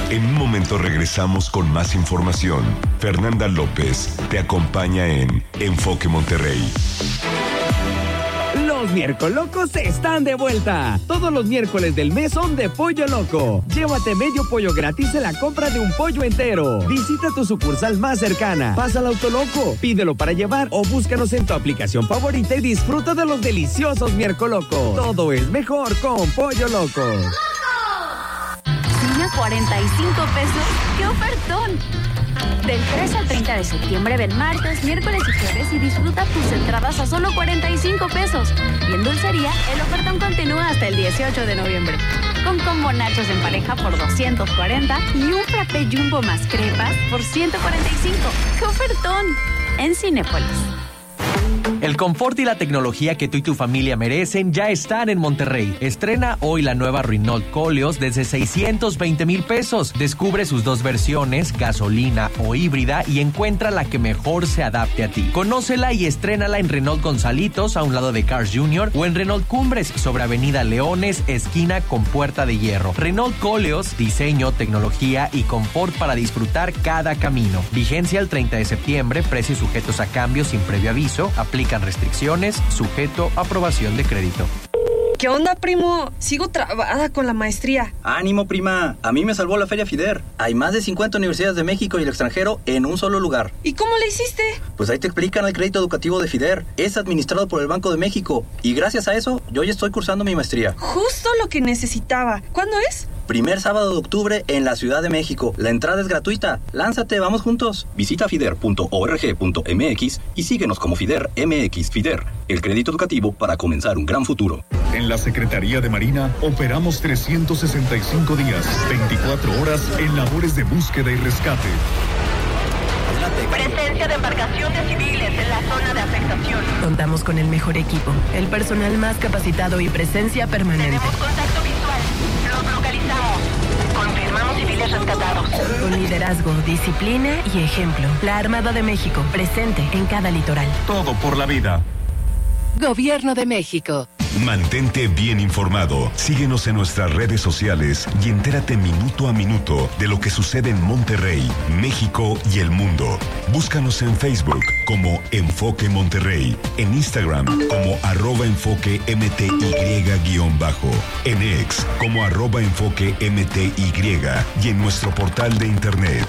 En un momento regresamos con más información. Fernanda López te acompaña en Enfoque Monterrey. Los Miércolocos están de vuelta. Todos los miércoles del mes son de Pollo Loco. Llévate medio pollo gratis en la compra de un pollo entero. Visita tu sucursal más cercana. Pasa al Autoloco, pídelo para llevar o búscanos en tu aplicación favorita y disfruta de los deliciosos Miércolocos. Todo es mejor con Pollo Loco. ¿Cine a 45 pesos? ¡Qué ofertón! Del 3 al 30 de septiembre, ven martes, miércoles y jueves y disfruta tus entradas a solo 45 pesos. Y en dulcería, el ofertón continúa hasta el 18 de noviembre. Con combo nachos en pareja por 240 y un frappé jumbo más crepas por 145. ¡Qué ofertón! En Cinépolis. El confort y la tecnología que tú y tu familia merecen ya están en Monterrey. Estrena hoy la nueva Renault Koleos desde 620,000 pesos. Descubre sus dos versiones, gasolina o híbrida, y encuentra la que mejor se adapte a ti. Conócela y estrénala en Renault Gonzalitos, a un lado de Cars Jr., o en Renault Cumbres, sobre Avenida Leones, esquina con Puerta de Hierro. Renault Koleos, diseño, tecnología y confort para disfrutar cada camino. Vigencia el 30 de septiembre, precios sujetos a cambio sin previo aviso. Aplican restricciones, sujeto a aprobación de crédito. ¿Qué onda, primo? Sigo trabada con la maestría. ¡Ánimo, prima! A mí me salvó la Feria FIDER. Hay más de 50 universidades de México y el extranjero en un solo lugar. ¿Y cómo le hiciste? Pues ahí te explican el crédito educativo de FIDER. Es administrado por el Banco de México. Y gracias a eso, yo ya estoy cursando mi maestría. Justo lo que necesitaba. ¿Cuándo es? Primer sábado de octubre en la Ciudad de México. La entrada es gratuita. Lánzate, vamos juntos. Visita fider.org.mx y síguenos como FIDER MX. FIDER, el crédito educativo para comenzar un gran futuro. En la Secretaría de Marina operamos 365 días, 24 horas en labores de búsqueda y rescate. Presencia de embarcaciones civiles en la zona de afectación. Contamos con el mejor equipo, el personal más capacitado y presencia permanente. Tenemos contacto visual. Los localizamos. Confirmamos civiles rescatados. Con liderazgo, disciplina y ejemplo. La Armada de México, presente en cada litoral. Todo por la vida. Gobierno de México. Mantente bien informado. Síguenos en nuestras redes sociales y entérate minuto a minuto de lo que sucede en Monterrey, México y el mundo. Búscanos en Facebook como Enfoque Monterrey, en Instagram como @enfoquemty_, en X como @enfoquemty y en nuestro portal de internet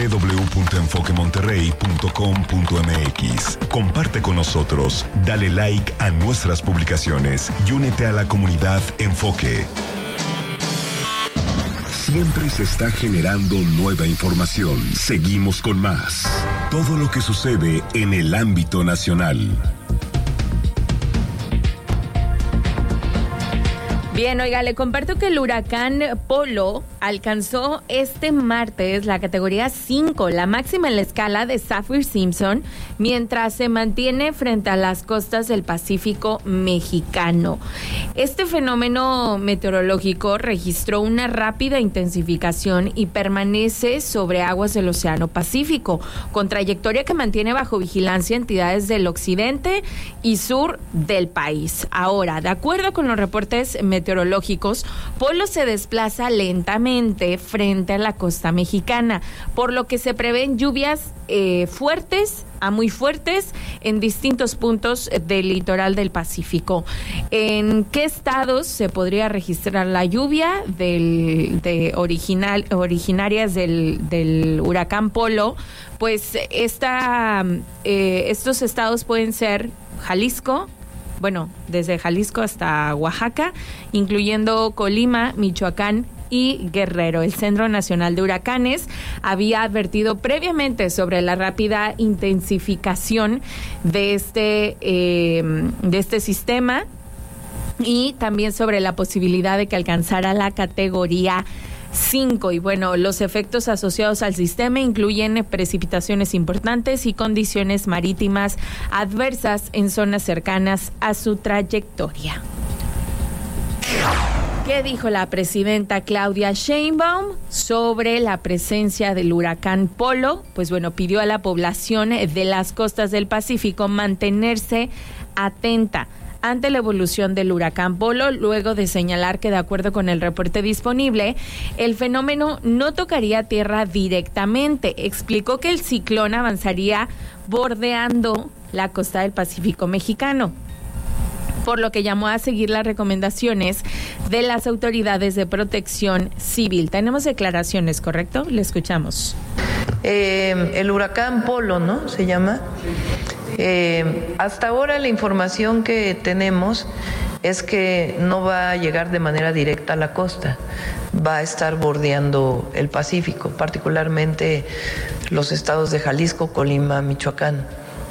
www.enfoquemonterrey.com.mx. Comparte con nosotros, dale like a nuestras publicaciones y únete a la comunidad Enfoque. Siempre se está generando nueva información. Seguimos con más. Todo lo que sucede en el ámbito nacional. Bien, oiga, le comparto que el huracán Polo alcanzó este martes la categoría 5, la máxima en la escala de Saffir-Simpson, mientras se mantiene frente a las costas del Pacífico mexicano. Este fenómeno meteorológico registró una rápida intensificación y permanece sobre aguas del Océano Pacífico, con trayectoria que mantiene bajo vigilancia entidades del occidente y sur del país. Ahora, de acuerdo con los reportes meteorológicos, Polo se desplaza lentamente frente a la costa mexicana, por lo que se prevén lluvias fuertes a muy fuertes en distintos puntos del litoral del Pacífico. ¿En qué estados se podría registrar la lluvia originarias del huracán Polo? Pues estos estados pueden ser Jalisco, desde Jalisco hasta Oaxaca, incluyendo Colima, Michoacán y Guerrero. El Centro Nacional de Huracanes había advertido previamente sobre la rápida intensificación de este sistema y también sobre la posibilidad de que alcanzara la categoría 5. Y los efectos asociados al sistema incluyen precipitaciones importantes y condiciones marítimas adversas en zonas cercanas a su trayectoria. ¿Qué dijo la presidenta Claudia Sheinbaum sobre la presencia del huracán Polo? Pues pidió a la población de las costas del Pacífico mantenerse atenta ante la evolución del huracán Polo, luego de señalar que de acuerdo con el reporte disponible, el fenómeno no tocaría tierra directamente. Explicó que el ciclón avanzaría bordeando la costa del Pacífico mexicano, por lo que llamó a seguir las recomendaciones de las autoridades de protección civil. Tenemos declaraciones, ¿correcto? Le escuchamos. El huracán Polo, ¿no? Se llama. Hasta ahora la información que tenemos es que no va a llegar de manera directa a la costa, va a estar bordeando el Pacífico, particularmente los estados de Jalisco, Colima, Michoacán.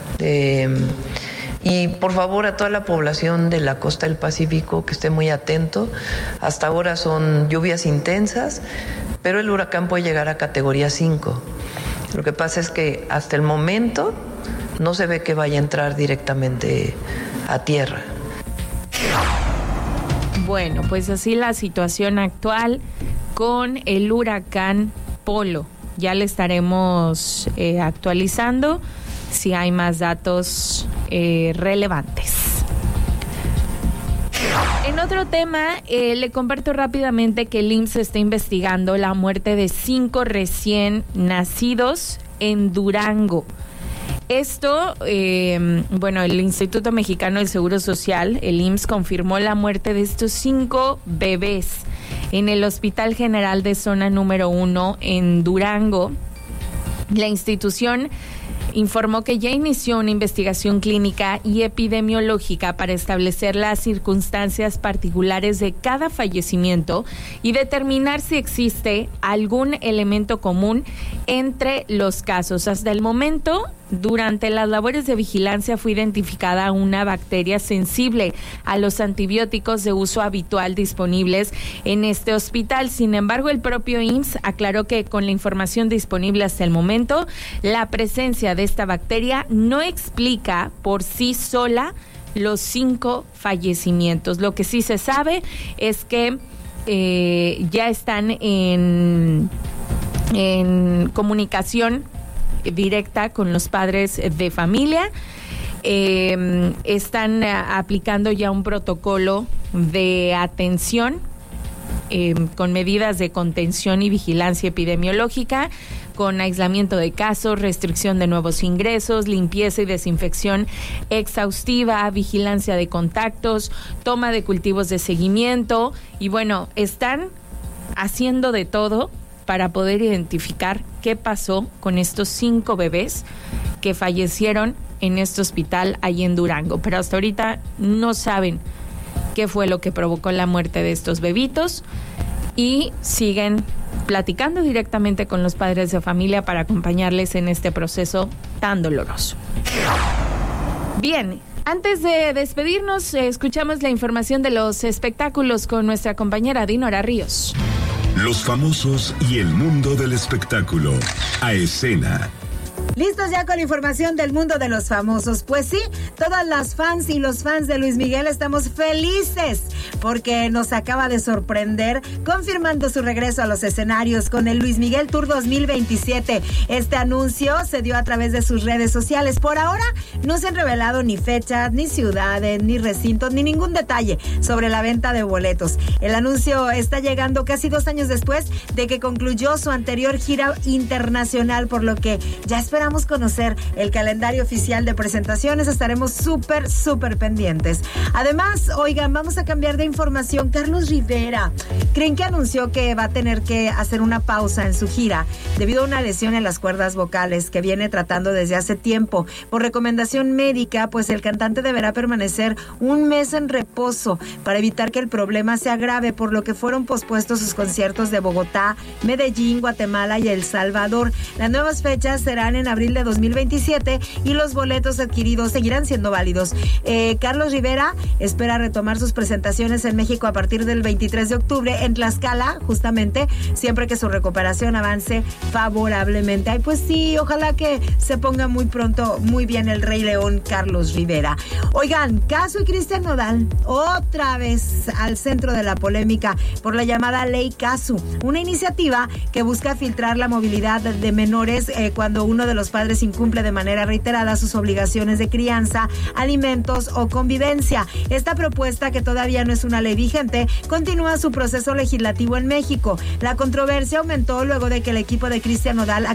Y por favor a toda la población de la costa del Pacífico que esté muy atento. Hasta ahora son lluvias intensas, pero el huracán puede llegar a categoría 5. Lo que pasa es que hasta el momento no se ve que vaya a entrar directamente a tierra. Bueno, pues así la situación actual con el huracán Polo. Ya le estaremos actualizando si hay más datos relevantes. En otro tema, le comparto rápidamente que el IMSS está investigando la muerte de 5 recién nacidos en Durango. Esto, el Instituto Mexicano del Seguro Social, el IMSS, confirmó la muerte de estos 5 bebés en el Hospital General de Zona Número 1 en Durango. La institución informó que ya inició una investigación clínica y epidemiológica para establecer las circunstancias particulares de cada fallecimiento y determinar si existe algún elemento común entre los casos. Hasta el momento, durante las labores de vigilancia fue identificada una bacteria sensible a los antibióticos de uso habitual disponibles en este hospital. Sin embargo, el propio IMSS aclaró que con la información disponible hasta el momento, la presencia de esta bacteria no explica por sí sola los 5 fallecimientos. Lo que sí se sabe es que ya están en comunicación directa con los padres de familia. Están aplicando ya un protocolo de atención con medidas de contención y vigilancia epidemiológica, con aislamiento de casos, restricción de nuevos ingresos, limpieza y desinfección exhaustiva, vigilancia de contactos, toma de cultivos de seguimiento. Y bueno, están haciendo de todo para poder identificar qué pasó con estos 5 bebés que fallecieron en este hospital ahí en Durango. Pero hasta ahorita no saben qué fue lo que provocó la muerte de estos bebitos y siguen platicando directamente con los padres de familia para acompañarles en este proceso tan doloroso. Bien, antes de despedirnos, escuchamos la información de los espectáculos con nuestra compañera Dinora Ríos. Los famosos y el mundo del espectáculo. A escena. ¿Listos ya con la información del mundo de los famosos? Pues sí, todas las fans y los fans de Luis Miguel estamos felices porque nos acaba de sorprender confirmando su regreso a los escenarios con el Luis Miguel Tour 2027. Este anuncio se dio a través de sus redes sociales. Por ahora no se han revelado ni fechas, ni ciudades, ni recintos, ni ningún detalle sobre la venta de boletos. El anuncio está llegando casi 2 años después de que concluyó su anterior gira internacional, por lo que ya esperamos conocer el calendario oficial de presentaciones. Estaremos súper pendientes. Además, oigan, vamos a cambiar de información. Carlos Rivera, ¿creen que anunció que va a tener que hacer una pausa en su gira debido a una lesión en las cuerdas vocales que viene tratando desde hace tiempo? Por recomendación médica, pues el cantante deberá permanecer 1 mes en reposo para evitar que el problema se agrave, por lo que fueron pospuestos sus conciertos de Bogotá, Medellín, Guatemala y El Salvador. Las nuevas fechas serán en abril de 2027 y los boletos adquiridos seguirán siendo válidos. Carlos Rivera espera retomar sus presentaciones vacaciones en México a partir del 23 de octubre en Tlaxcala, justamente, siempre que su recuperación avance favorablemente. Ay, pues sí, ojalá que se ponga muy pronto muy bien el Rey León Carlos Rivera. Oigan, Casu y Cristian Nodal, otra vez al centro de la polémica por la llamada Ley Casu, una iniciativa que busca filtrar la movilidad de menores cuando uno de los padres incumple de manera reiterada sus obligaciones de crianza, alimentos o convivencia. Esta propuesta, que todavía no es una ley vigente, continúa su proceso legislativo en México. La controversia aumentó luego de que el equipo de Cristian Nodal